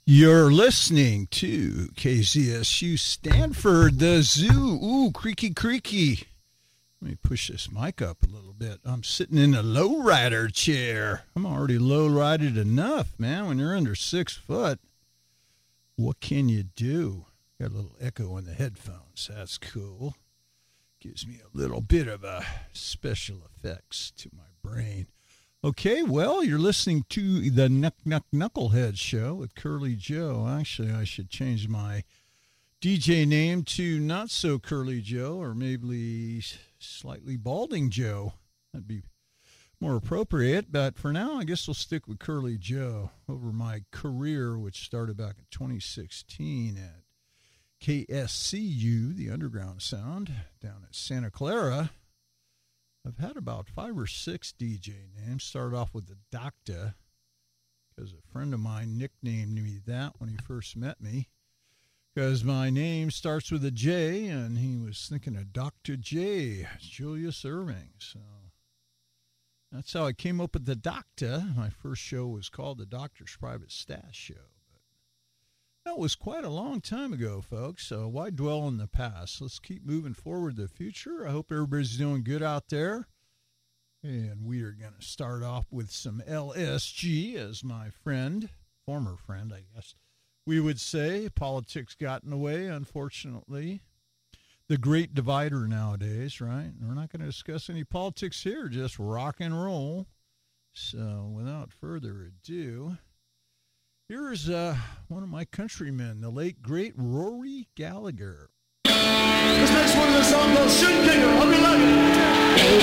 You're listening to KZSU Stanford, the zoo. Ooh, creaky, creaky. Let me push this mic up a little bit. I'm sitting in a lowrider chair. I'm already low-rided enough, man. When you're under 6 foot, what can you do? Got a little echo in the headphones. That's cool. Gives me a little bit of a special effects to my brain. Okay, well, you're listening to the Knucklehead Show with Curly Joe. Actually, I should change my DJ name to Not So Curly Joe, or maybe Slightly Balding Joe. That'd be more appropriate, but for now, I guess we'll stick with Curly Joe. Over my career, which started back in 2016 at KSCU, the Underground Sound, down at Santa Clara, I've had about 5 or 6 DJ names. Started off with the Doctor, because a friend of mine nicknamed me that when he first met me, because my name starts with a J, and he was thinking of Dr. J, Julius Irving. So that's how I came up with the Doctor. My first show was called the Doctor's Private Stash Show. That was quite a long time ago, folks, so why dwell on the past? Let's keep moving forward to the future. I hope everybody's doing good out there. And we are going to start off with some LSG, as my friend, former friend, I guess we would say. Politics got in the way, unfortunately. The great divider nowadays, right? We're not going to discuss any politics here, just rock and roll. So without further ado, here's one of my countrymen, the late, great Rory Gallagher. This next one is a song called Shoot Digger. Hope you like it.